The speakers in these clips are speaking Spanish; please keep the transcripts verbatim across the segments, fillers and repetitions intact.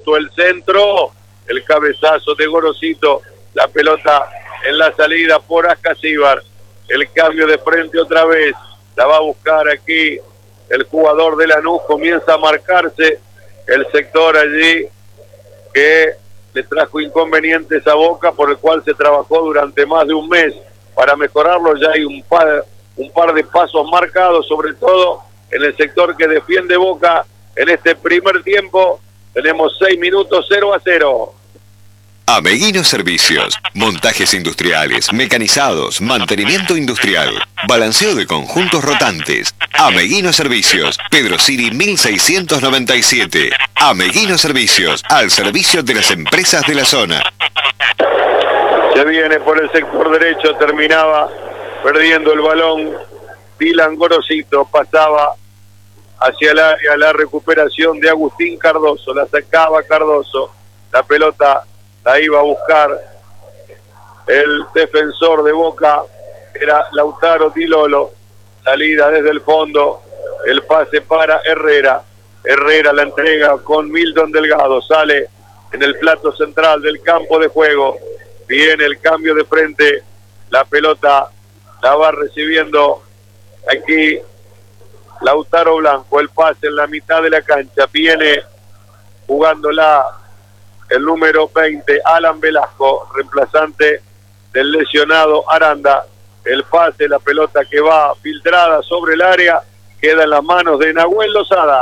Gorosito, el centro, el cabezazo de Gorosito, la pelota en la salida por Ascasíbar, el cambio de frente otra vez, la va a buscar aquí el jugador de Lanús, comienza a marcarse el sector allí que le trajo inconvenientes a Boca, por el cual se trabajó durante más de un mes para mejorarlo. Ya hay un par, un par de pasos marcados, sobre todo en el sector que defiende Boca. En este primer tiempo tenemos seis minutos, cero a cero. Ameguino Servicios, montajes industriales, mecanizados, mantenimiento industrial, balanceo de conjuntos rotantes. Ameguino Servicios, Pedro Siri mil seiscientos noventa y siete. Ameguino Servicios, al servicio de las empresas de la zona. Se viene por el sector derecho, terminaba perdiendo el balón Dylan Gorosito, pasaba hacia el área, la recuperación de Agustín Cardoso, la sacaba Cardoso, la pelota la iba a buscar el defensor de Boca, era Lautaro Di Lolo, salida desde el fondo, el pase para Herrera, Herrera la entrega con Milton Delgado, sale en el plato central del campo de juego, viene el cambio de frente, la pelota la va recibiendo aquí Lautaro Blanco, el pase en la mitad de la cancha, viene jugándola el número veinte, Alan Velasco, reemplazante del lesionado Aranda, el pase, la pelota que va filtrada sobre el área, queda en las manos de Nahuel Lozada.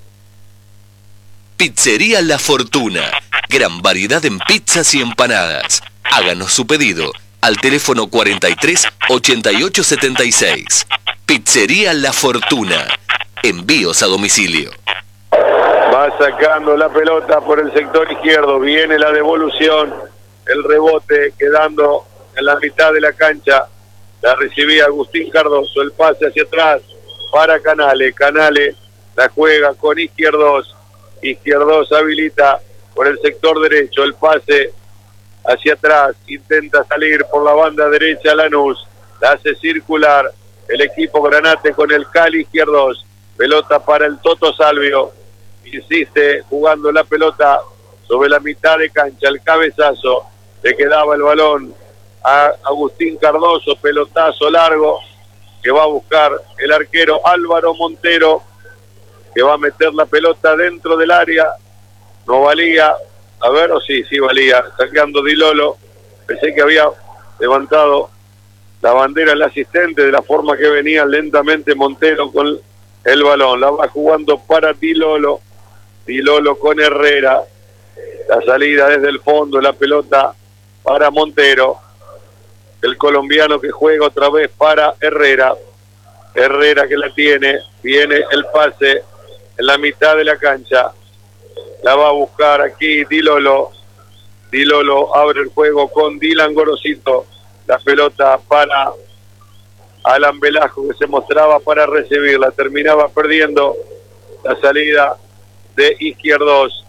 Pizzería La Fortuna, gran variedad en pizzas y empanadas. Háganos su pedido al teléfono cuarenta y tres, ochenta y ocho, setenta y seis. Pizzería La Fortuna, envíos a domicilio. Va sacando la pelota por el sector izquierdo, viene la devolución, el rebote quedando en la mitad de la cancha, la recibía Agustín Cardoso, el pase hacia atrás para Canales, Canales la juega con Izquierdos, Izquierdos habilita por el sector derecho, el pase hacia atrás, intenta salir por la banda derecha Lanús, la hace circular el equipo Granate con el Cali Izquierdos, pelota para el Toto Salvio, insiste jugando la pelota sobre la mitad de cancha, el cabezazo, le quedaba el balón a Agustín Cardoso, pelotazo largo que va a buscar el arquero Álvaro Montero, que va a meter la pelota dentro del área, no valía, a ver, o sí, sí valía, sacando Di Lolo, pensé que había levantado la bandera el asistente de la forma que venía lentamente Montero con el balón, la va jugando para Di Lolo, Di Lolo con Herrera, la salida desde el fondo, la pelota para Montero, el colombiano que juega otra vez para Herrera, Herrera que la tiene, viene el pase en la mitad de la cancha, la va a buscar aquí Di Lolo, Di Lolo abre el juego con Dylan Gorosito, la pelota para Alan Velasco que se mostraba para recibirla, terminaba perdiendo la salida de Izquierdos,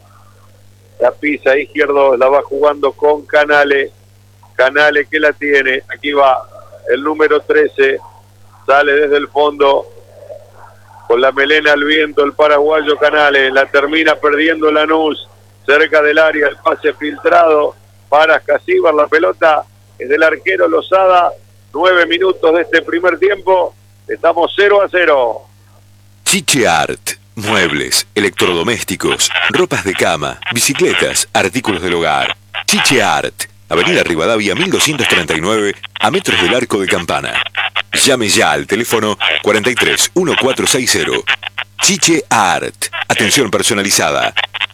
la pisa Izquierdos, la va jugando con Canales, Canales que la tiene, aquí va el número trece, sale desde el fondo con la melena al viento el paraguayo Canales, la termina perdiendo Lanús cerca del área, el pase filtrado para Ascasíbar, la pelota es del arquero Lozada, nueve minutos de este primer tiempo, estamos cero a cero. Chiche Art, muebles, electrodomésticos, ropas de cama, bicicletas, artículos del hogar. Chiche Art, Avenida Rivadavia mil doscientos treinta y nueve, a metros del Arco de Campana. Llame ya al teléfono cuarenta y tres, catorce sesenta. Chiche Art, atención personalizada.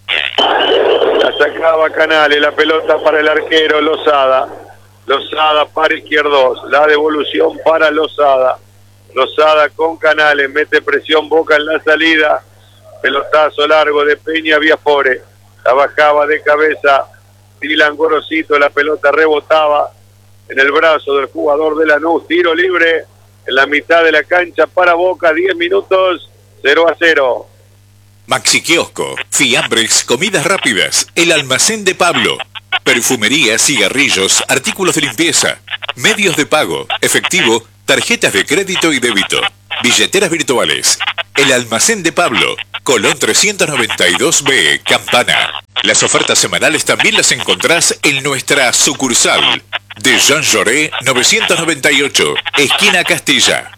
La sacaba Canales, la pelota para el arquero Lozada, Lozada para Izquierdos, la devolución para Lozada, Lozada con Canales, mete presión Boca en la salida, pelotazo largo de Peña Viafore, la bajaba de cabeza Dylan Gorosito, la pelota rebotaba en el brazo del jugador de Lanús, tiro libre en la mitad de la cancha para Boca, diez minutos, cero a cero. Maxi Kiosco, fiambres, comidas rápidas, el almacén de Pablo, perfumería, cigarrillos, artículos de limpieza, medios de pago, efectivo, tarjetas de crédito y débito, billeteras virtuales, el almacén de Pablo, Colón trescientos noventa y dos B, Campana. Las ofertas semanales también las encontrás en nuestra sucursal de Jean Jaurès novecientos noventa y ocho, esquina Castilla.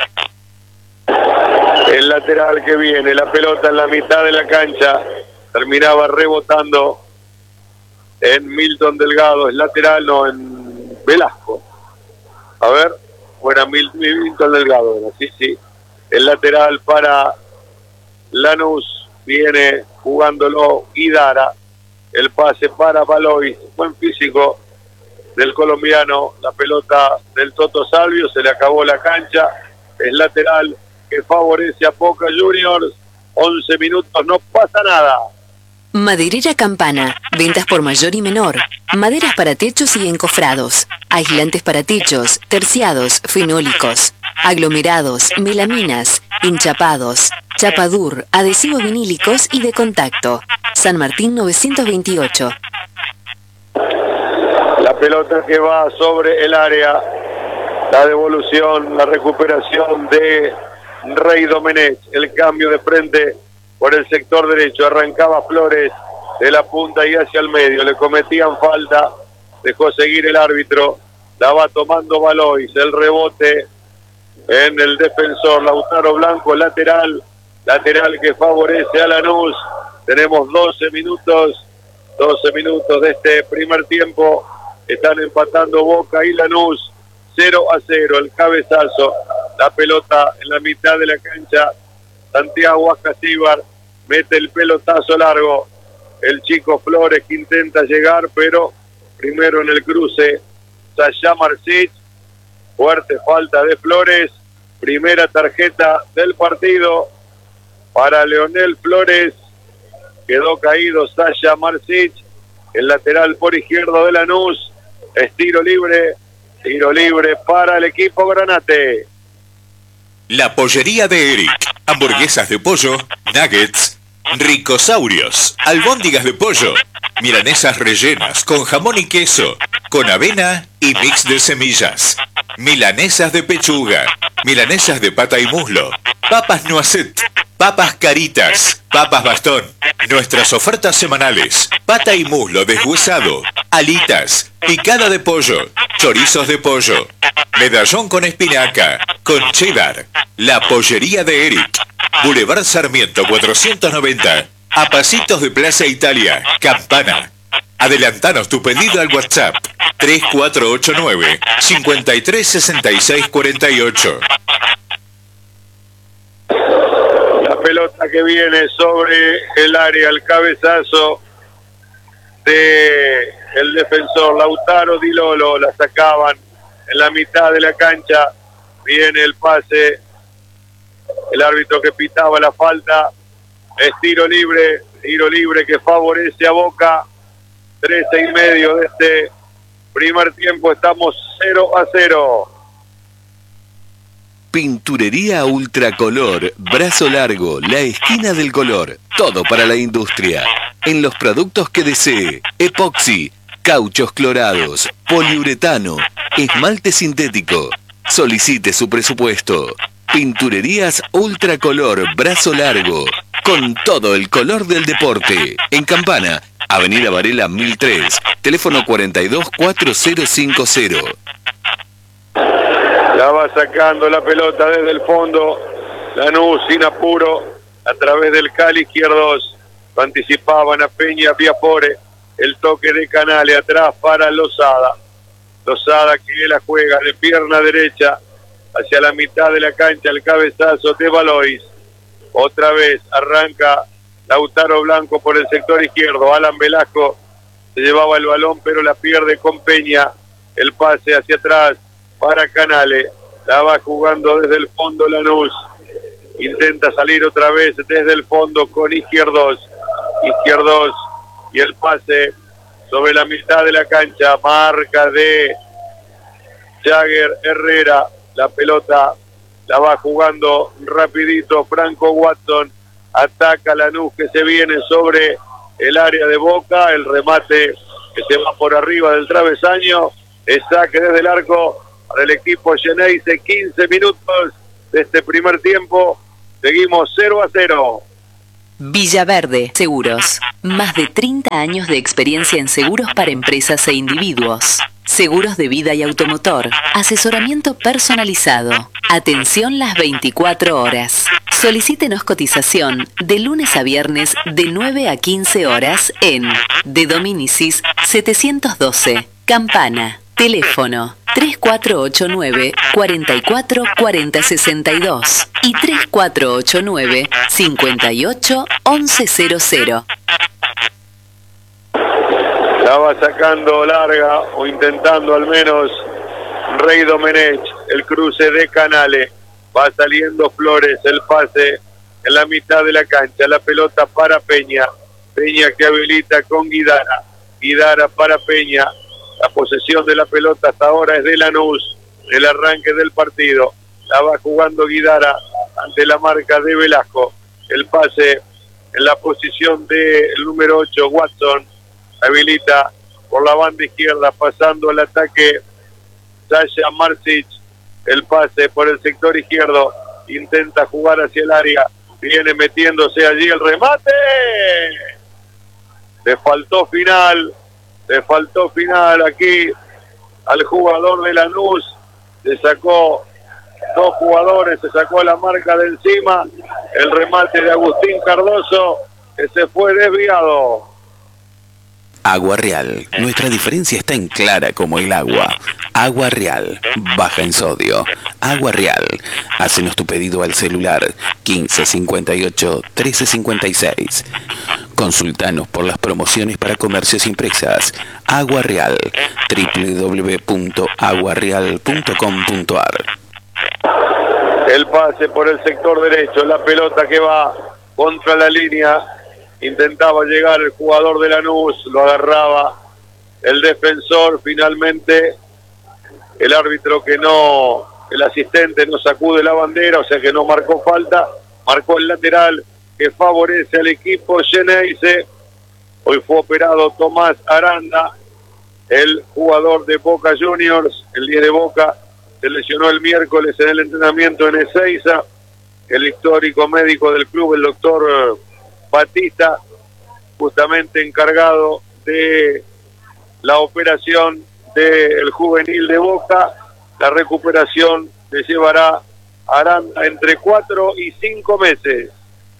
El lateral que viene, la pelota en la mitad de la cancha, terminaba rebotando en Milton Delgado, es lateral, no, en Velasco. A ver, fuera Mil, Milton Delgado, era, sí, sí. El lateral para Lanús, viene jugándolo Guidara. El pase para Valois, buen físico del colombiano, la pelota del Toto Salvio, se le acabó la cancha, es lateral que favorece a Boca Juniors, once minutos, no pasa nada. Maderera Campana, ventas por mayor y menor, maderas para techos y encofrados, aislantes para techos, terciados, fenólicos, aglomerados, melaminas, enchapados, chapadur, adhesivos vinílicos y de contacto. San Martín novecientos veintiocho. La pelota que va sobre el área, la devolución, la recuperación de Rey Domenech, el cambio de frente por el sector derecho, arrancaba Flores de la punta y hacia el medio, le cometían falta, dejó seguir el árbitro, la va tomando Valois, el rebote en el defensor, Lautaro Blanco, lateral, lateral que favorece a Lanús. Tenemos doce minutos, doce minutos de este primer tiempo, están empatando Boca y Lanús, cero a cero, el cabezazo, la pelota en la mitad de la cancha, Santiago Ascasíbar mete el pelotazo largo, el chico Flores que intenta llegar, pero primero en el cruce, Sasha Marcic, fuerte falta de Flores, primera tarjeta del partido para Leonel Flores, quedó caído Sasha Marcic, el lateral por izquierdo de Lanús, es tiro libre, tiro libre para el equipo Granate. La pollería de Eric, hamburguesas de pollo, nuggets, ricosaurios, albóndigas de pollo, milanesas rellenas con jamón y queso, con avena y mix de semillas, milanesas de pechuga, milanesas de pata y muslo, papas noisette, papas caritas, papas bastón, nuestras ofertas semanales, pata y muslo deshuesado, alitas, picada de pollo, chorizos de pollo, medallón con espinaca, con cheddar, la pollería de Eric, Boulevard Sarmiento cuatrocientos noventa, a pasitos de Plaza Italia, Campana. Adelantanos tu pedido al WhatsApp tres cuatro ocho nueve, cinco tres seis seis cuatro ocho. La pelota que viene sobre el área, el cabezazo de el defensor Lautaro Di Lolo, la sacaban en la mitad de la cancha, viene el pase, el árbitro que pitaba la falta, es tiro libre, tiro libre que favorece a Boca, trece y medio de este primer tiempo, estamos cero a cero. Pinturería Ultracolor, brazo largo, la esquina del color, todo para la industria. En los productos que desee, epoxi, cauchos clorados, poliuretano, esmalte sintético. Solicite su presupuesto. Pinturerías Ultracolor, brazo largo, con todo el color del deporte. En Campana, Avenida Varela mil tres, teléfono cuarenta y dos cuatrocientos cincuenta. La va sacando la pelota desde el fondo, Lanús sin apuro, a través del Cali izquierdos, anticipaban a Peña Viapore, el toque de Canale atrás para Lozada, Lozada que la juega de pierna derecha, hacia la mitad de la cancha, el cabezazo de Valois, otra vez arranca Lautaro Blanco por el sector izquierdo, Alan Velasco se llevaba el balón pero la pierde con Peña, el pase hacia atrás para Canale, la va jugando desde el fondo Lanús, intenta salir otra vez desde el fondo con Izquierdos, Izquierdos y el pase sobre la mitad de la cancha, marca de Jagger Herrera, la pelota la va jugando rapidito Franco Watson, ataca Lanús que se viene sobre el área de Boca, el remate que se va por arriba del travesaño, el saque desde el arco para el equipo Geneise, quince minutos de este primer tiempo, seguimos cero a cero. Villaverde Seguros. Más de treinta años de experiencia en seguros para empresas e individuos. Seguros de vida y automotor. Asesoramiento personalizado. Atención las veinticuatro horas. Solicítenos cotización de lunes a viernes de nueve a quince horas en De Dominicis setecientos doce, Campana. Teléfono tres cuatro ocho nueve, cuatro cuatro cuatro cero seis dos y tres cuatro ocho nueve, cinco ocho, once cero cero. La va sacando larga o intentando al menos Rey Domenech, el cruce de Canale. Va saliendo Flores, el pase en la mitad de la cancha, la pelota para Peña. Peña que habilita con Guidara. Guidara para Peña. La posesión de la pelota hasta ahora es de Lanús. El arranque del partido. La va jugando Guidara ante la marca de Velasco. El pase en la posición del número ocho, Watson. Habilita por la banda izquierda, pasando al ataque Sasha Marcic. El pase por el sector izquierdo. Intenta jugar hacia el área. Viene metiéndose allí el remate. Le faltó final. Le faltó final aquí al jugador de Lanús. Se sacó dos jugadores, se sacó la marca de encima. El remate de Agustín Cardoso, que se fue desviado. Agua Real. Nuestra diferencia está en clara como el agua. Agua Real. Baja en sodio. Agua Real. Hácenos tu pedido al celular quince cincuenta y ocho, trece cincuenta y seis. Consultanos por las promociones para comercios y empresas. Agua Real. doble u doble u doble u punto agua real punto com punto a r. El pase por el sector derecho. La pelota que va contra la línea. Intentaba llegar el jugador de Lanús, lo agarraba el defensor, finalmente el árbitro que no, el asistente no sacude la bandera, o sea que no marcó falta, marcó el lateral que favorece al equipo Geneise. Hoy fue operado Tomás Aranda, el jugador de Boca Juniors, el diez de Boca, se lesionó el miércoles en el entrenamiento en Ezeiza. El histórico médico del club, el doctor Batista, justamente encargado de la operación del juvenil de Boca. La recuperación le llevará a Aranda entre cuatro y cinco meses.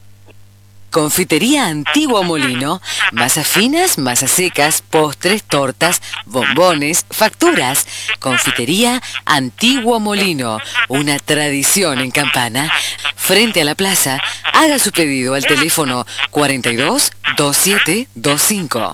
Confitería Antiguo Molino, masas finas, masas secas, postres, tortas, bombones, facturas. Confitería Antiguo Molino, una tradición en Campana. Frente a la plaza, haga su pedido al teléfono cuarenta y dos, veintisiete veinticinco.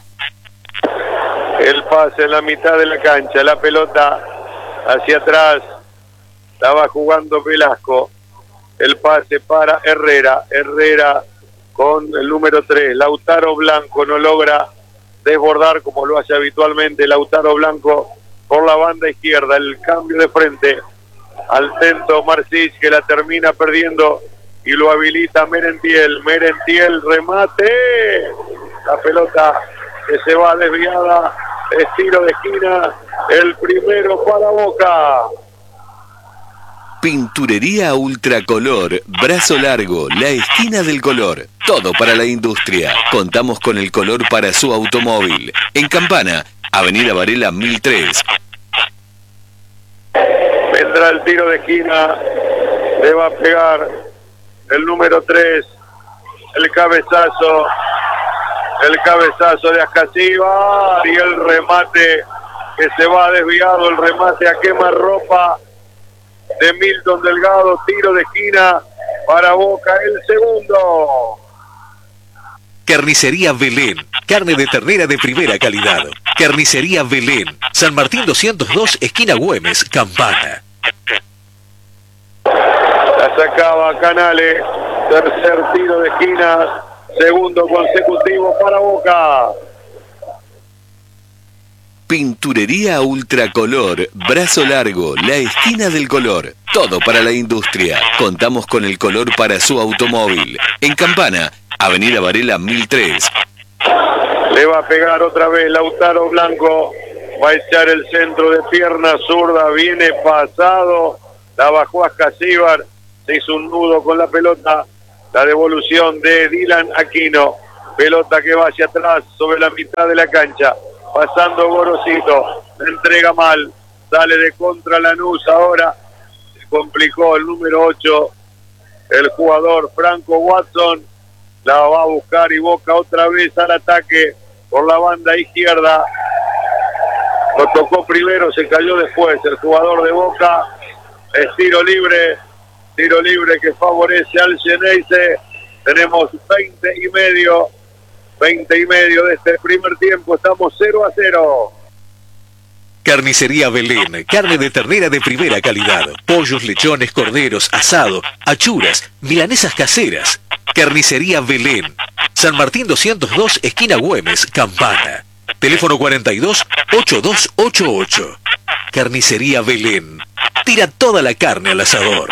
El pase en la mitad de la cancha, la pelota hacia atrás, la va jugando Velasco. El pase para Herrera, Herrera con el número tres, Lautaro Blanco no logra desbordar como lo hace habitualmente Lautaro Blanco por la banda izquierda. El cambio de frente al Tento Marcic, que la termina perdiendo y lo habilita Merentiel. Merentiel, remate, la pelota que se va desviada, estilo de esquina, el primero para Boca. Pinturería Ultracolor, Brazo Largo, la esquina del color. Todo para la industria. Contamos con el color para su automóvil. En Campana, Avenida Varela mil tres. Vendrá el tiro de esquina, le va a pegar el número tres, el cabezazo, el cabezazo de Ascasíbar y el remate que se va desviado, el remate a quemarropa de Milton Delgado, tiro de esquina para Boca, el segundo. Carnicería Belén, carne de ternera de primera calidad. Carnicería Belén, San Martín doscientos dos, esquina Güemes, Campana. La sacaba Canale, tercer tiro de esquina, segundo consecutivo para Boca. Pinturería Ultracolor, Brazo Largo, la esquina del color. Todo para la industria. Contamos con el color para su automóvil. En Campana, Avenida Varela mil tres. Le va a pegar otra vez Lautaro Blanco. Va a echar el centro de pierna zurda. Viene pasado. La bajó Ascasíbar. Se hizo un nudo con la pelota. La devolución de Dylan Aquino. Pelota que va hacia atrás sobre la mitad de la cancha. Pasando Gorosito. Entrega mal. Sale de contra Lanús ahora. Se complicó el número ocho. El jugador Franco Watson. La va a buscar y Boca otra vez al ataque por la banda izquierda. Lo tocó primero, se cayó después. El jugador de Boca. Es tiro libre. Tiro libre que favorece al Xeneize. Tenemos veinte y medio. veinte y medio de este primer tiempo. Estamos cero a cero. Carnicería Belén, carne de ternera de primera calidad, pollos, lechones, corderos, asado, achuras, milanesas caseras. Carnicería Belén, San Martín doscientos dos, esquina Güemes, Campana. Teléfono cuarenta y dos, ochenta y dos ochenta y ocho. Carnicería Belén, tira toda la carne al asador.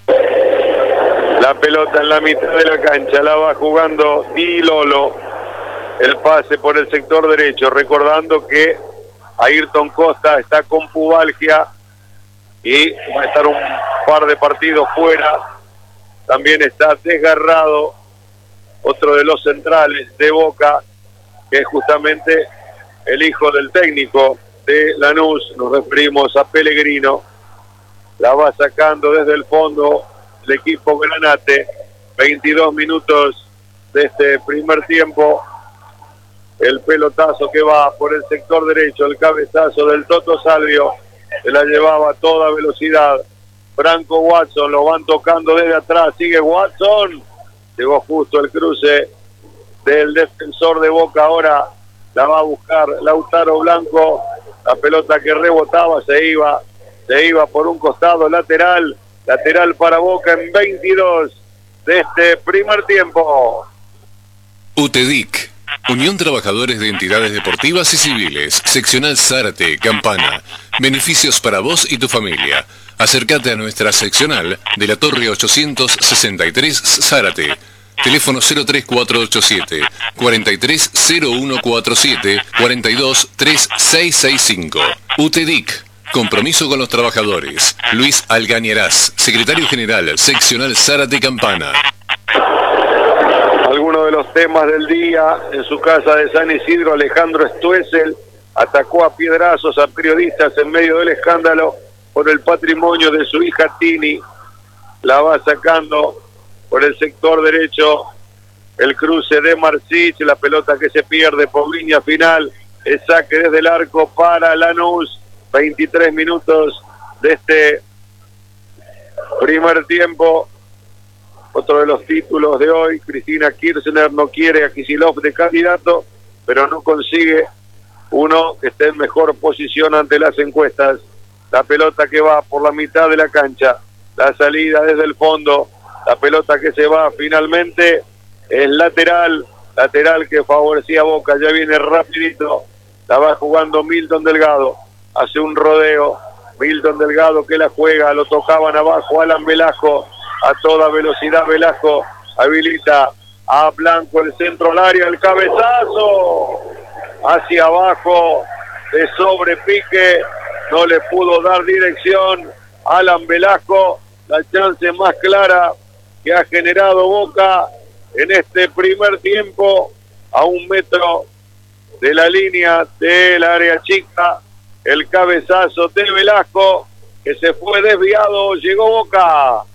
La pelota en la mitad de la cancha, la va jugando Di Lolo. El pase por el sector derecho, recordando que Ayrton Costa está con pubalgia y va a estar un par de partidos fuera. También está desgarrado otro de los centrales de Boca, que es justamente el hijo del técnico de Lanús. Nos referimos a Pellegrino. La va sacando desde el fondo el equipo Granate. veintidós minutos de este primer tiempo. El pelotazo que va por el sector derecho, el cabezazo del Toto Salvio, se la llevaba a toda velocidad. Franco Watson, lo van tocando desde atrás, sigue Watson, llegó justo el cruce del defensor de Boca, ahora la va a buscar Lautaro Blanco, la pelota que rebotaba se iba, se iba por un costado lateral, lateral para Boca en veintidós de este primer tiempo. UTEDIC, Unión Trabajadores de Entidades Deportivas y Civiles, Seccional Zárate, Campana. Beneficios para vos y tu familia. Acércate a nuestra seccional de la Torre ochocientos sesenta y tres Zárate. Teléfono cero tres cuatro ocho siete, cuarenta y tres cero uno cuarenta y siete, cuarenta y dos treinta y seis sesenta y cinco. UTEDIC, compromiso con los trabajadores. Luis Algañarás, Secretario General, Seccional Zárate, Campana. Algunos de los temas del día: en su casa de San Isidro, Alejandro Stoessel atacó a piedrazos a periodistas en medio del escándalo por el patrimonio de su hija Tini. La va sacando por el sector derecho, el cruce de Marcich, la pelota que se pierde por línea final, el saque desde el arco para Lanús. veintitrés minutos de este primer tiempo. Otro de los títulos de hoy: Cristina Kirchner no quiere a Kicillof de candidato, pero no consigue uno que esté en mejor posición ante las encuestas. La pelota que va por la mitad de la cancha, la salida desde el fondo, la pelota que se va finalmente es lateral, lateral que favorecía a Boca, ya viene rapidito, la va jugando Milton Delgado, hace un rodeo, Milton Delgado que la juega, lo tocaban abajo, Alan Velasco, a toda velocidad Velasco habilita a Blanco el centro al área, el cabezazo hacia abajo de sobrepique, no le pudo dar dirección Alan Velasco. La chance más clara que ha generado Boca en este primer tiempo, a un metro de la línea del área chica, el cabezazo de Velasco que se fue desviado, llegó Boca.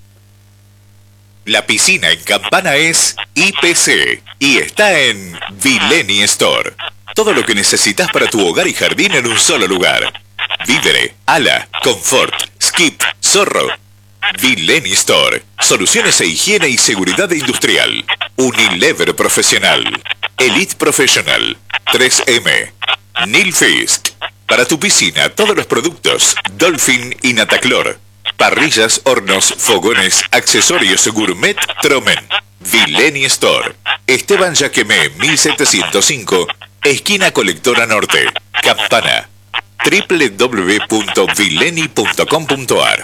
La piscina en Campana es I P C y está en Vileni Store. Todo lo que necesitas para tu hogar y jardín en un solo lugar. Vídere, Ala, Confort, Skip, Zorro. Vileni Store. Soluciones e higiene y seguridad industrial. Unilever Profesional. Elite Professional. tres M. Nilfisk. Para tu piscina, todos los productos Dolphin y Nataclor. Parrillas, hornos, fogones, accesorios gourmet Tromen. Vileni Store. Esteban Yaquemé mil setecientos cinco, esquina Colectora Norte, Campana. doble u doble u doble u punto vileni punto com punto a r.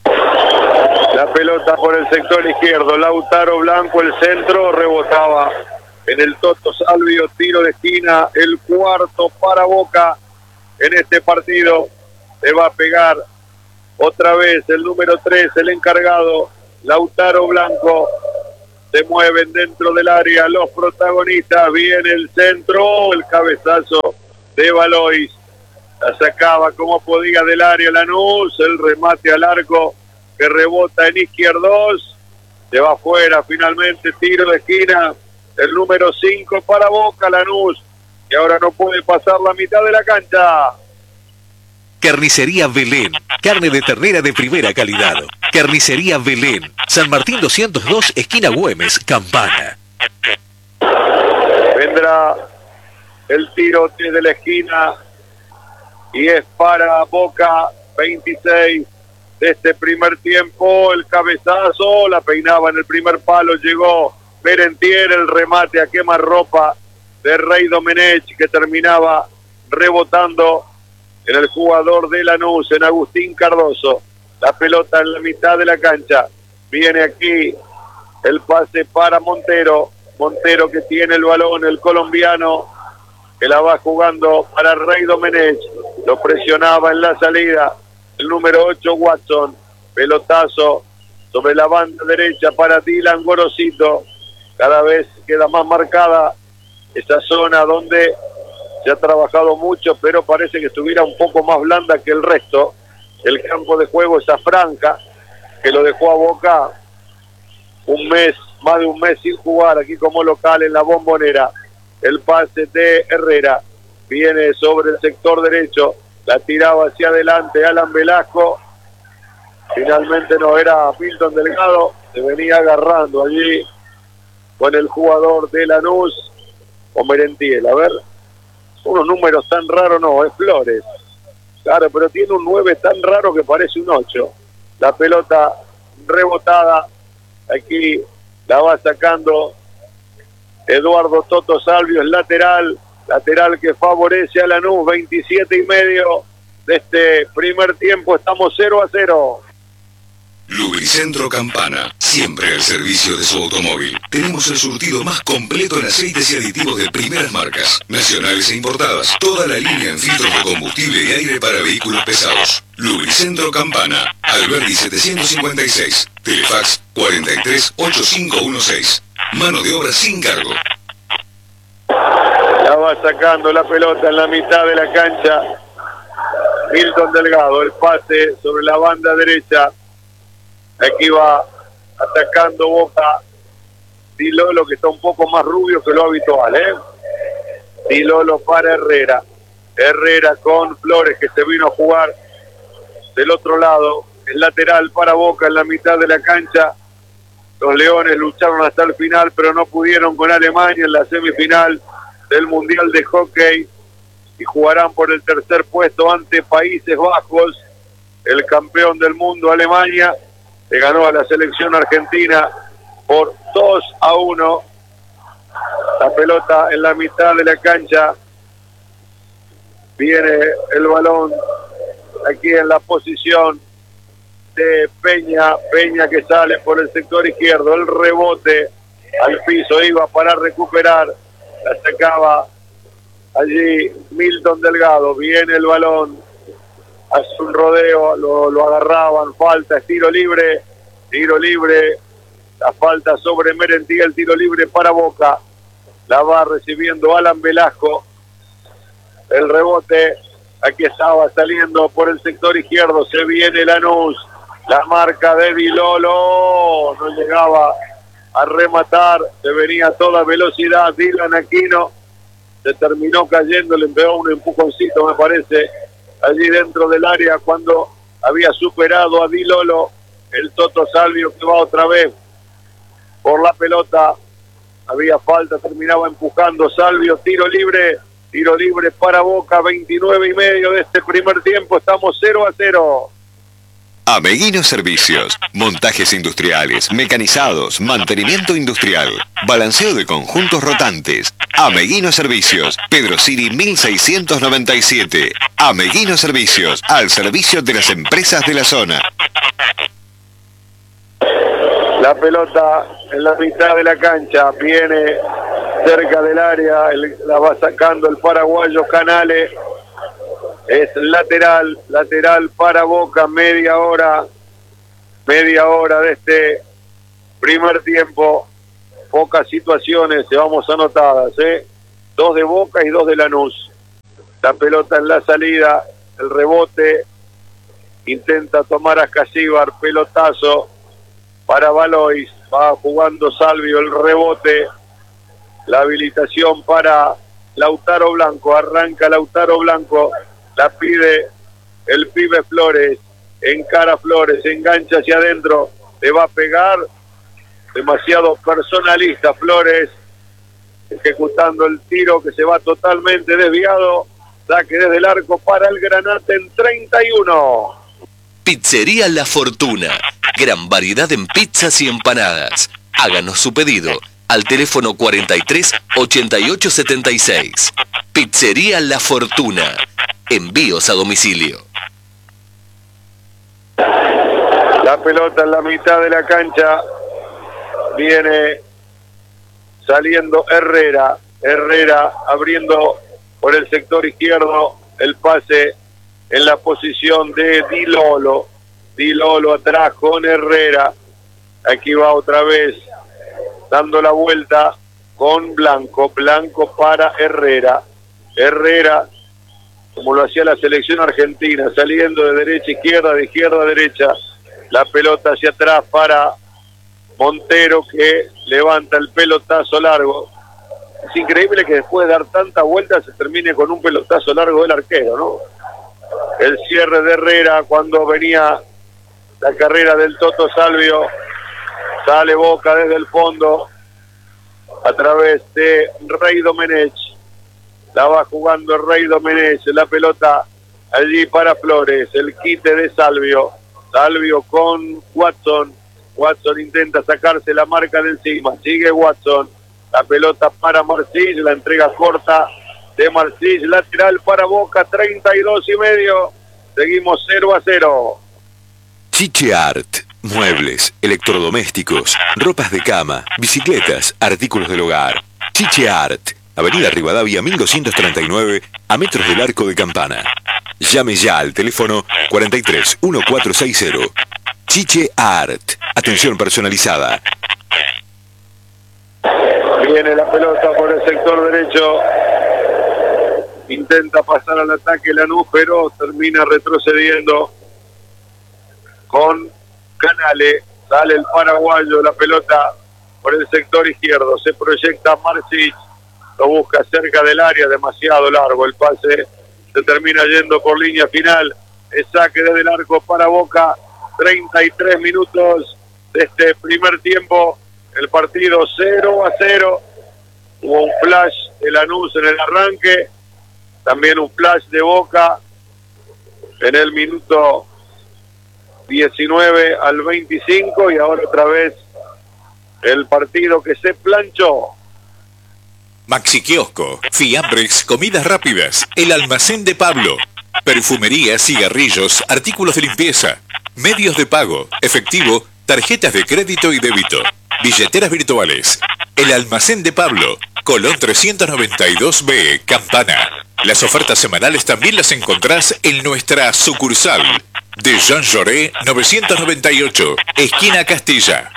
La pelota por el sector izquierdo, Lautaro Blanco, el centro, rebotaba en el Toto Salvio, tiro de esquina, el cuarto para Boca en este partido. Le va a pegar otra vez el número tres, el encargado, Lautaro Blanco. Se mueven dentro del área los protagonistas. Viene el centro, el cabezazo de Valois. La sacaba como podía del área Lanús. El remate al arco que rebota en Izquierdos. Se va afuera finalmente. Tiro de esquina. El número cinco para Boca, Lanús. Y ahora no puede pasar la mitad de la cancha. Carnicería Belén. Carne de ternera de primera calidad. Carnicería Belén. San Martín doscientos dos, esquina Güemes, Campana. Vendrá el tiro desde la esquina y es para Boca. Veintiséis de este primer tiempo. El cabezazo, la peinaba en el primer palo. Llegó Merentier, el remate a quemarropa de Rey Domenech, que terminaba rebotando en el jugador de Lanús, en Agustín Cardoso. La pelota en la mitad de la cancha. Viene aquí el pase para Montero. Montero que tiene el balón, el colombiano, que la va jugando para Rey Domenech. Lo presionaba en la salida el número ocho, Watson. Pelotazo sobre la banda derecha para Dylan Gorosito. Cada vez queda más marcada esa zona donde se ha trabajado mucho, pero parece que estuviera un poco más blanda que el resto. El campo de juego, esa franja que lo dejó a Boca un mes, más de un mes sin jugar aquí como local en la Bombonera. El pase de Herrera viene sobre el sector derecho, la tiraba hacia adelante Alan Velasco. Finalmente no era Milton Delgado, se venía agarrando allí con el jugador de Lanús, o Merentiel. A ver, unos números tan raros, no, es Flores. Claro, pero tiene un nueve tan raro que parece un ocho. La pelota rebotada, aquí la va sacando Eduardo Toto Salvio, el lateral, lateral que favorece a Lanús. Veintisiete y medio de este primer tiempo, estamos cero a cero. Lubricentro Campana, siempre al servicio de su automóvil. Tenemos el surtido más completo en aceites y aditivos de primeras marcas, nacionales e importadas. Toda la línea en filtros de combustible y aire para vehículos pesados. Lubricentro Campana, Alberdi setecientos cincuenta y seis, Telefax cuarenta y tres ochenta y cinco dieciséis. Mano de obra sin cargo. La va sacando la pelota en la mitad de la cancha Milton Delgado, el pase sobre la banda derecha. Aquí va atacando Boca Di Lolo, que está un poco más rubio que lo habitual, ¿eh? Di Lolo para Herrera. Herrera con Flores, que se vino a jugar del otro lado. El lateral para Boca en la mitad de la cancha. Los Leones lucharon hasta el final, pero no pudieron con Alemania en la semifinal del Mundial de Hockey. Y jugarán por el tercer puesto ante Países Bajos. El campeón del mundo, Alemania, le ganó a la selección argentina por dos a uno. La pelota en la mitad de la cancha. Viene el balón aquí en la posición de Peña. Peña que sale por el sector izquierdo. El rebote al piso iba para recuperar. La sacaba allí Milton Delgado. Viene el balón. Hace un rodeo, lo, lo agarraban, falta, es tiro libre, tiro libre, la falta sobre Merentiel, el tiro libre para Boca, la va recibiendo Alan Velasco, el rebote, aquí estaba saliendo por el sector izquierdo, se viene Lanús, la marca de Di Lolo, no llegaba a rematar, se venía a toda velocidad, Dylan Aquino, se terminó cayendo, le pegó un empujoncito me parece, allí dentro del área cuando había superado a Di Lolo, el Toto Salvio que va otra vez por la pelota, había falta, terminaba empujando Salvio, tiro libre, tiro libre para Boca, veintinueve y medio de este primer tiempo, estamos cero a cero. Ameguino Servicios, montajes industriales, mecanizados, mantenimiento industrial, balanceo de conjuntos rotantes. Ameguino Servicios, Pedro Siri mil seiscientos noventa y siete. Ameguino Servicios, al servicio de las empresas de la zona. La pelota en la mitad de la cancha, viene cerca del área, el, la va sacando el paraguayo Canales. Es lateral, lateral para Boca, media hora, media hora de este primer tiempo. pocas situaciones llevamos anotadas, ¿eh? Dos de Boca y dos de Lanús. La pelota en la salida, el rebote, intenta tomar a Casíbar, pelotazo para Valois, va jugando Salvio, el rebote, la habilitación para Lautaro Blanco, arranca Lautaro Blanco, la pide el pibe Flores, encara Flores, engancha hacia adentro, le va a pegar, demasiado personalista Flores, ejecutando el tiro que se va totalmente desviado, saque desde el arco para el Granate en treinta y uno. Pizzería La Fortuna, gran variedad en pizzas y empanadas. Háganos su pedido al teléfono cuarenta y tres, ochenta y ocho, setenta y seis. Pizzería La Fortuna, envíos a domicilio. La pelota en la mitad de la cancha, viene saliendo Herrera, Herrera abriendo por el sector izquierdo, el pase en la posición de Di Lolo, Di Lolo atrás con Herrera, aquí va otra vez, dando la vuelta con Blanco, Blanco para Herrera, Herrera, como lo hacía la selección argentina, saliendo de derecha a izquierda, de izquierda a derecha, la pelota hacia atrás para Montero, que levanta el pelotazo largo. Es increíble que después de dar tanta vuelta se termine con un pelotazo largo del arquero, ¿no? El cierre de Herrera cuando venía la carrera del Toto Salvio, sale Boca desde el fondo a través de Rey Domenech, la va jugando el Rey Domenech, la pelota allí para Flores, el quite de Salvio, Salvio con Watson, Watson intenta sacarse la marca de encima, sigue Watson, la pelota para Marcís, la entrega corta de Marcís, lateral para Boca, treinta y dos y medio, seguimos cero a cero. Chiche Art, muebles, electrodomésticos, ropas de cama, bicicletas, artículos del hogar. Chiche Art, Avenida Rivadavia mil doscientos treinta y nueve, a metros del Arco de Campana. Llame ya al teléfono cuarenta y tres, catorce sesenta. Chiche Art, atención personalizada. Viene la pelota por el sector derecho, intenta pasar al ataque Lanús, pero termina retrocediendo con Canale, sale el paraguayo, la pelota por el sector izquierdo, se proyecta Marcich, lo busca cerca del área, demasiado largo el pase, se termina yendo por línea final, el saque desde el arco para Boca, treinta y tres minutos de este primer tiempo, el partido cero a cero, hubo un flash de Lanús en el arranque, también un flash de Boca en el minuto diecinueve al veinticinco y ahora otra vez el partido que se planchó. Maxi Kiosco, fiambres, comidas rápidas, el almacén de Pablo, perfumería, cigarrillos, artículos de limpieza, medios de pago, efectivo, tarjetas de crédito y débito, billeteras virtuales, el almacén de Pablo, Colón trescientos noventa y dos B, Campana. Las ofertas semanales también las encontrás en nuestra sucursal de Jean Jaurès novecientos noventa y ocho, esquina Castilla.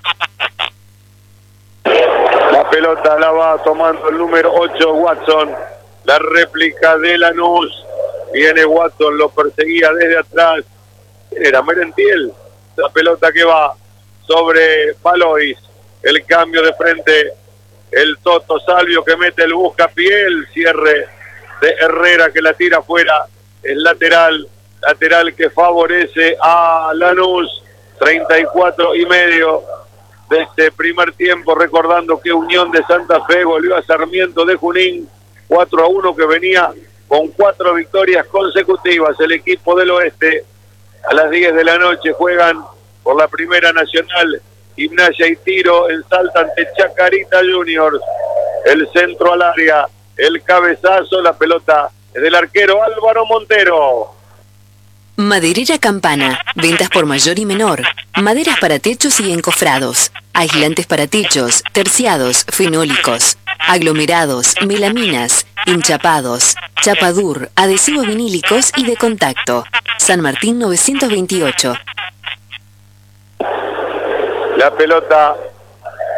La pelota la va tomando el número ocho, Watson, la réplica de Lanús, viene Watson, lo perseguía desde atrás, era Merentiel, la pelota que va sobre Valois, el cambio de frente, el Toto Salvio que mete el buscapié, el cierre de Herrera que la tira afuera, el lateral, lateral que favorece a Lanús, treinta y cuatro y medio de este primer tiempo, recordando que Unión de Santa Fe goleó a Sarmiento de Junín, cuatro a uno, que venía con cuatro victorias consecutivas. El equipo del oeste, a las diez de la noche, juegan por la Primera Nacional, Gimnasia y Tiro en Salta ante Chacarita Juniors, el centro al área, el cabezazo, la pelota es del arquero Álvaro Montero. Maderera Campana, ventas por mayor y menor, maderas para techos y encofrados, aislantes para techos, terciados, fenólicos, aglomerados, melaminas, hinchapados, chapadur, adhesivos vinílicos y de contacto. San Martín novecientos veintiocho. La pelota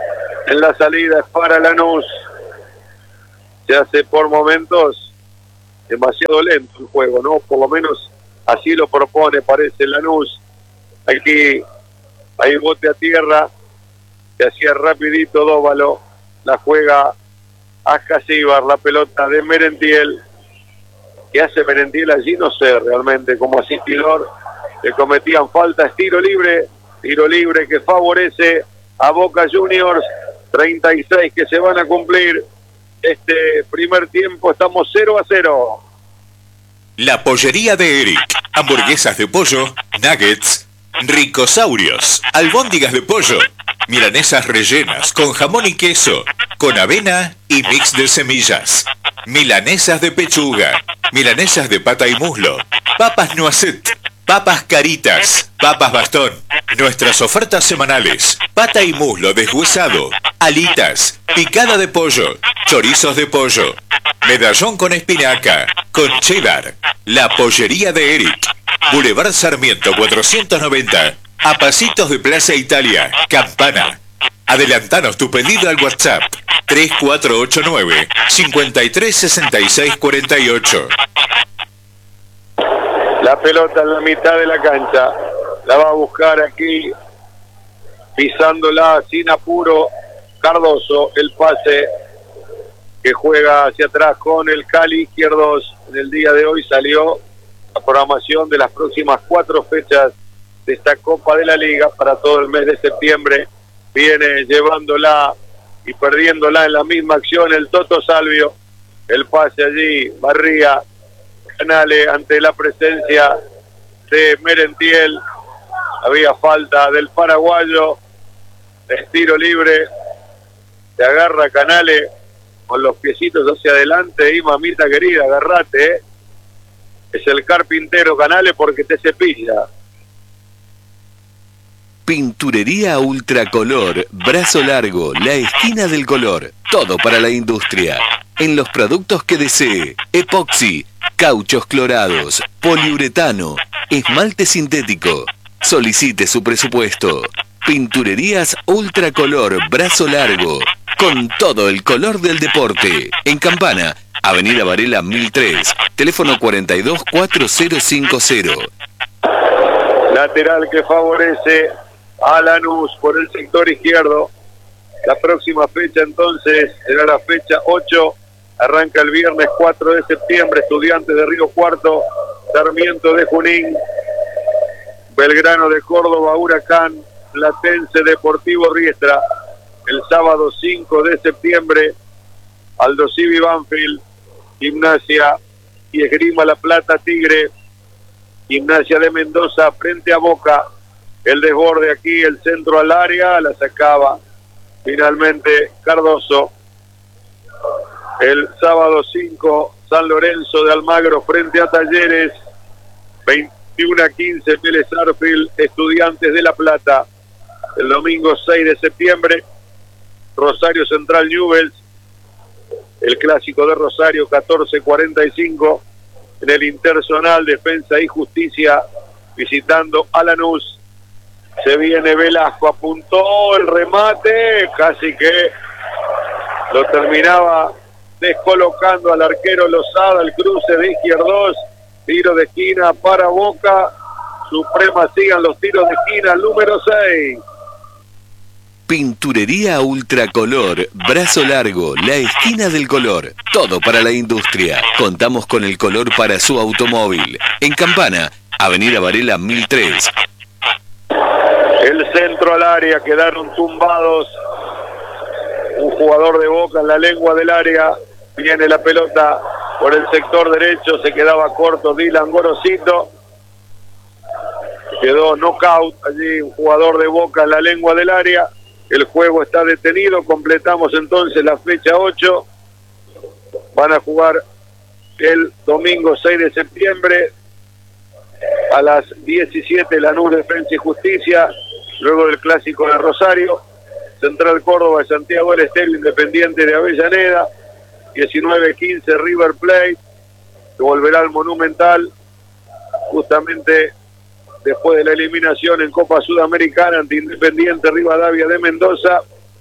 en la salida es para Lanús. Se hace por momentos demasiado lento el juego, ¿no? Por lo menos así lo propone, parece Lanús. Aquí hay bote a tierra, se hacía rapidito Dóvalo, la juega Ascasíbar, la pelota de Merentiel. ¿Qué hace Merentiel allí? No sé realmente, como asistidor le cometían falta, es tiro libre, tiro libre que favorece a Boca Juniors, treinta y seis que se van a cumplir este primer tiempo, estamos cero a cero. La pollería de Eric, hamburguesas de pollo, nuggets, ricosaurios, albóndigas de pollo, milanesas rellenas con jamón y queso, con avena y mix de semillas, milanesas de pechuga, milanesas de pata y muslo, papas noisette, papas caritas, papas bastón, nuestras ofertas semanales, pata y muslo deshuesado, alitas, picada de pollo, chorizos de pollo, medallón con espinaca, con cheddar, la pollería de Eric, Boulevard Sarmiento cuatrocientos noventa, a pasitos de Plaza Italia, Campana. Adelantanos tu pedido al WhatsApp tres cuatro ocho nueve, cinco tres seis seis cuatro ocho. La pelota en la mitad de la cancha, la va a buscar aquí, pisándola sin apuro, Cardoso, el pase que juega hacia atrás con el Cali Izquierdos. En el día de hoy salió la programación de las próximas cuatro fechas de esta Copa de la Liga para todo el mes de septiembre. Viene llevándola y perdiéndola en la misma acción el Toto Salvio. El pase allí, Barría, Canale ante la presencia de Merentiel. Había falta del paraguayo. Estiro libre. Se agarra Canale con los piecitos hacia adelante y mamita querida, agarrate, ¿eh? Es el carpintero Canale porque te cepilla. Pinturería Ultracolor, brazo largo, la esquina del color. Todo para la industria. En los productos que desee. Epoxi, cauchos clorados, poliuretano, esmalte sintético. Solicite su presupuesto. Pinturerías Ultracolor, brazo largo. Con todo el color del deporte. En Campana, Avenida Varela mil tres. Teléfono cuarenta y dos cuatro cero cinco cero. Lateral que favorece a Lanús por el sector izquierdo. La próxima fecha entonces será la fecha ocho. Arranca el viernes cuatro de septiembre. Estudiantes de Río Cuarto, Sarmiento de Junín, Belgrano de Córdoba, Huracán, Platense, Deportivo Riestra. El sábado cinco de septiembre, Aldo Civi Banfield, Gimnasia y Esgrima La Plata Tigre, Gimnasia de Mendoza frente a Boca. El desborde aquí, el centro al área, la sacaba finalmente Cardoso. El sábado cinco, San Lorenzo de Almagro frente a Talleres, veintiuno a quince, Vélez Sarsfield, Estudiantes de La Plata. El domingo seis de septiembre, Rosario Central Newell's, el clásico de Rosario, catorce cuarenta y cinco, en el Interzonal Defensa y Justicia, visitando a Lanús. Se viene Velasco, apuntó el remate, casi que lo terminaba descolocando al arquero Lozada, el cruce de Izquierdos, tiro de esquina para Boca. Suprema sigan los tiros de esquina, número seis. Pinturería Ultracolor, brazo largo, la esquina del color. Todo para la industria. Contamos con el color para su automóvil. En Campana, Avenida Varela mil tres. El centro al área, quedaron tumbados. Un jugador de Boca en la lengua del área. Viene la pelota por el sector derecho, se quedaba corto Dylan Gorosito. Quedó knockout allí un jugador de Boca en la lengua del área. El juego está detenido, completamos entonces la fecha ocho. Van a jugar el domingo seis de septiembre a las diecisiete Lanús Defensa y Justicia, luego del clásico de Rosario, Central Córdoba de Santiago del Estero, Independiente de Avellaneda, diecinueve quince River Plate, que volverá al Monumental justamente después de la eliminación en Copa Sudamericana ante Independiente Rivadavia de Mendoza.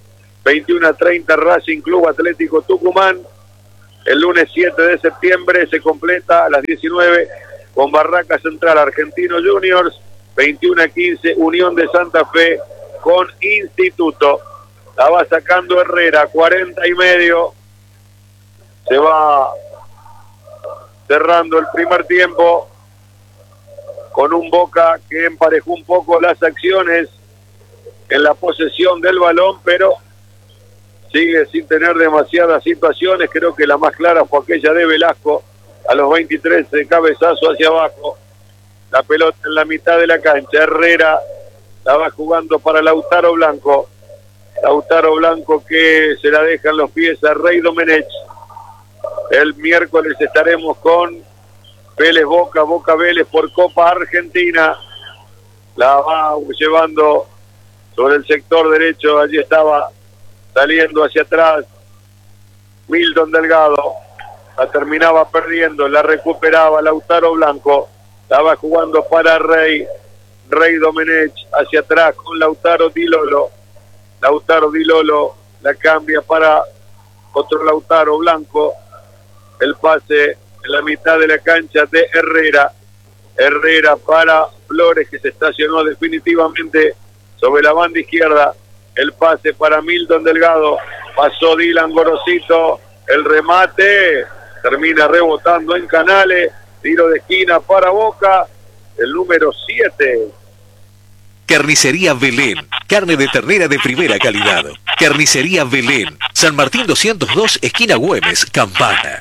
veintiuno a treinta Racing Club Atlético Tucumán. El lunes siete de septiembre se completa a las diecinueve con Barraca Central Argentino Juniors. veintiuno a quince Unión de Santa Fe con Instituto. La va sacando Herrera, cuarenta y medio. Se va cerrando el primer tiempo con un Boca que emparejó un poco las acciones en la posesión del balón, pero sigue sin tener demasiadas situaciones. Creo que la más clara fue aquella de Velasco a los veintitrés, de cabezazo hacia abajo. La pelota en la mitad de la cancha. Herrera la va jugando para Lautaro Blanco. Lautaro Blanco que se la deja en los pies a Rey Domenech. El miércoles estaremos con Vélez Boca, Boca Vélez por Copa Argentina. La va llevando sobre el sector derecho. Allí estaba saliendo hacia atrás Milton Delgado. La terminaba perdiendo, la recuperaba Lautaro Blanco. La va jugando para Rey. Rey Domenech hacia atrás con Lautaro Di Lolo. Lautaro Di Lolo la cambia para otro Lautaro Blanco. El pase en la mitad de la cancha de Herrera. Herrera para Flores, que se estacionó definitivamente sobre la banda izquierda. El pase para Milton Delgado. Pasó Dylan Gorosito. El remate termina rebotando en Canales. Tiro de esquina para Boca. El número siete. Carnicería Belén. Carne de ternera de primera calidad. Carnicería Belén. San Martín doscientos dos, esquina Güemes, Campana.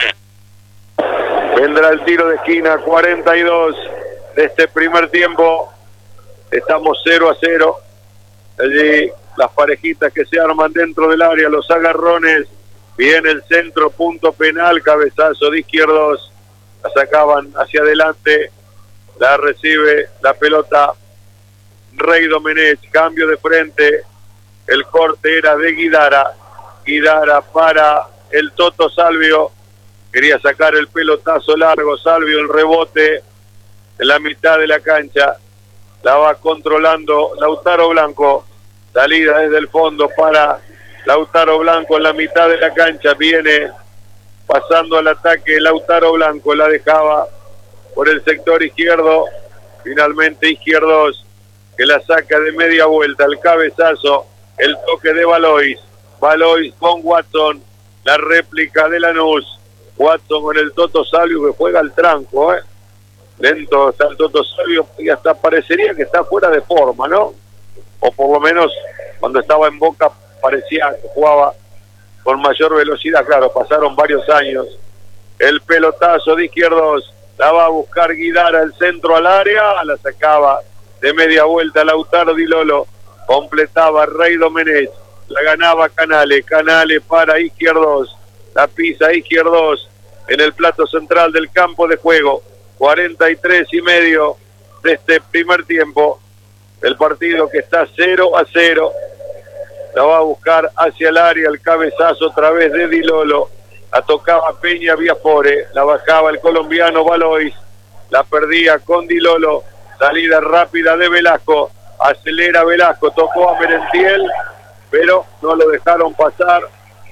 Vendrá el tiro de esquina, cuarenta y dos de este primer tiempo. Estamos cero a cero. Allí las parejitas que se arman dentro del área, los agarrones. Viene el centro, punto penal, cabezazo de izquierdos. La sacaban hacia adelante. La recibe la pelota Rey Domenech, cambio de frente. El corte era de Guidara. Guidara para el Toto Salvio. Quería sacar el pelotazo largo. Salvio, el rebote en la mitad de la cancha. La va controlando Lautaro Blanco. Salida desde el fondo para Lautaro Blanco en la mitad de la cancha. Viene pasando al ataque Lautaro Blanco. La dejaba por el sector izquierdo. Finalmente Izquierdos, que la saca de media vuelta. El cabezazo, el toque de Valois. Valois con Watson. La réplica de Lanús. Watson con el Toto Salvio, que juega al tranco, ¿eh? Lento está el Toto Salvio y hasta parecería que está fuera de forma, ¿no? O por lo menos cuando estaba en Boca parecía que jugaba con mayor velocidad. Claro, pasaron varios años. El pelotazo de Izquierdos. La va a buscar Guidara, el centro al área. La sacaba de media vuelta Lautaro Di Lolo. Completaba Rey Domenech. La ganaba Canales. Canales para Izquierdos. La pisa Izquierdos en el plato central del campo de juego. cuarenta y tres y medio de este primer tiempo. El partido que está cero a cero. La va a buscar hacia el área, el cabezazo otra vez de Di Lolo. La tocaba Peña Viafore. La bajaba el colombiano Valois. La perdía con Di Lolo. Salida rápida de Velasco. Acelera Velasco. Tocó a Merentiel, pero no lo dejaron pasar.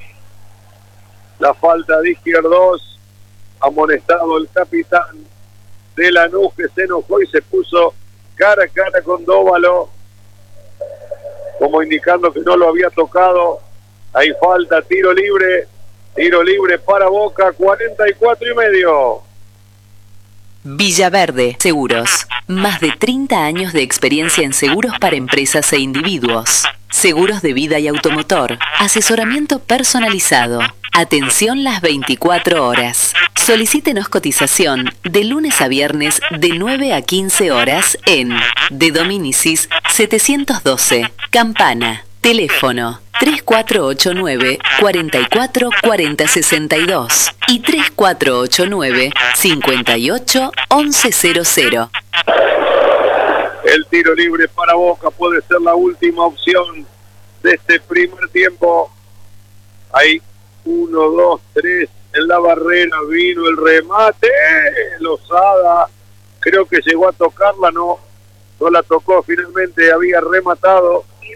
La falta de Izquierdos. Amonestado el capitán de Lanús, que se enojó y se puso cara a cara con Dóvalo, como indicando que no lo había tocado. Hay falta, tiro libre, tiro libre para Boca, cuarenta y cuatro y medio. Villaverde Seguros. Más de treinta años de experiencia en seguros para empresas e individuos. Seguros de vida y automotor. Asesoramiento personalizado. Atención las veinticuatro horas. Solicítenos cotización de lunes a viernes de nueve a quince horas en De Dominicis setecientos doce, Campana. Teléfono tres cuatro ocho nueve, cuatro cuatro cuatro cero seis dos y tres cuatro ocho nueve, cinco ocho, once cero cero. El tiro libre para Boca puede ser la última opción de este primer tiempo. Hay uno, dos, tres en la barrera. Vino el remate. Lozada creo que llegó a tocarla, no, no la tocó. Finalmente había rematado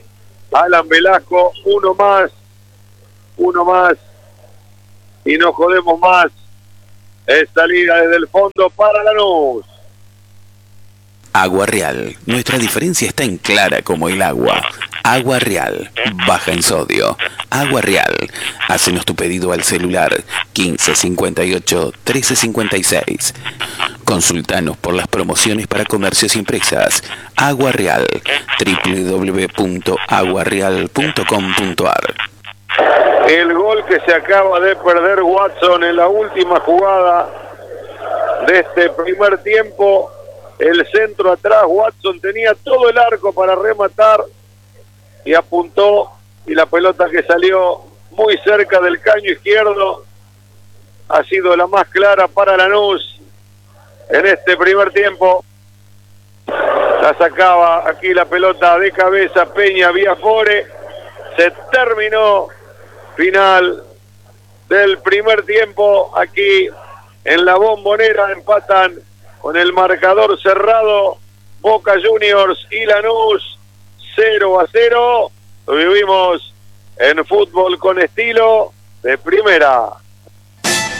Alan Velasco, uno más, uno más, y no jodemos más. Es salida desde el fondo para Lanús. Agua Real. Nuestra diferencia está en clara como el agua. Agua Real. Baja en sodio. Agua Real. Hacenos tu pedido al celular quince cincuenta y ocho trece cincuenta y seis. Consultanos por las promociones para comercios y empresas. Agua Real. doble u doble u doble u punto agua real punto com punto a r. El gol que se acaba de perder Watson en la última jugada de este primer tiempo. El centro atrás, Watson tenía todo el arco para rematar y apuntó, y la pelota que salió muy cerca del caño izquierdo ha sido la más clara para Lanús en este primer tiempo. La sacaba aquí la pelota de cabeza Peña Viafore. Se terminó. Final del primer tiempo aquí en la Bombonera. Empatan con el marcador cerrado Boca Juniors y Lanús cero a cero. Lo vivimos en Fútbol con Estilo de Primera.